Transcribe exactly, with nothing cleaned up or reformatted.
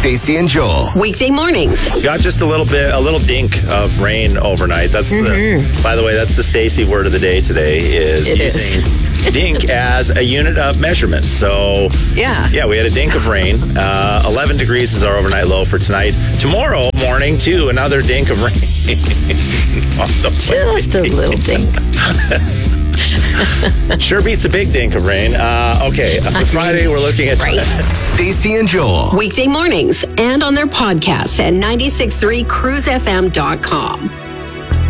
Stacey and Joel. Weekday mornings. Got just a little bit, a little dink of rain overnight. That's Mm-hmm. the, by the way, that's the Stacey word of the day today is It using is. dink as a unit of measurement. So, Yeah. yeah, we had a dink of rain. Uh, eleven degrees is our overnight low for tonight. Tomorrow morning, too, another dink of rain. On the way. Just a little dink. Sure beats a big dink of rain. Uh, okay, for Friday, we're looking at... Right. Stacey and Joel. Weekday mornings and on their podcast at nine six three cruise f m dot com.